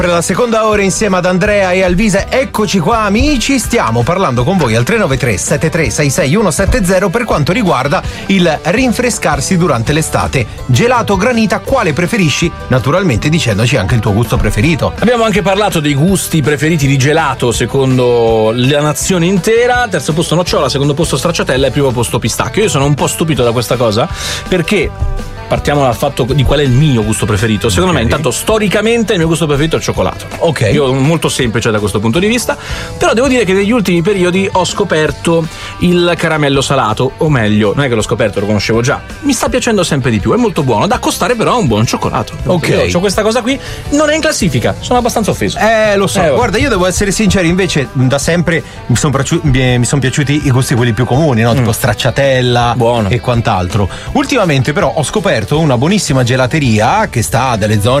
Per la seconda ora insieme ad Andrea e Alvise, eccoci qua amici, stiamo parlando con voi al 393 7366 170 per quanto riguarda il rinfrescarsi durante l'estate. Gelato o granita, quale preferisci? Naturalmente dicendoci anche il tuo gusto preferito. Abbiamo anche parlato dei gusti preferiti di gelato secondo la nazione intera. Terzo posto nocciola, secondo posto stracciatella e primo posto pistacchio. Io sono un po' stupito da questa cosa perché partiamo dal fatto di qual è il mio gusto preferito. Secondo me, intanto, storicamente il mio gusto preferito è il cioccolato. Ok. Io molto semplice da questo punto di vista. Però devo dire che negli ultimi periodi ho scoperto il caramello salato. O meglio, non è che l'ho scoperto, lo conoscevo già. Mi sta piacendo sempre di più, è molto buono. Da accostare però a un buon cioccolato. Ok. C'ho questa cosa qui, non è in classifica. Sono abbastanza offeso. Lo so. Guarda, io devo essere sincero, invece da sempre mi sono piaciuti i gusti quelli più comuni, no? Tipo stracciatella. Buono. E quant'altro. Ultimamente però ho scoperto una buonissima gelateria che sta a delle zone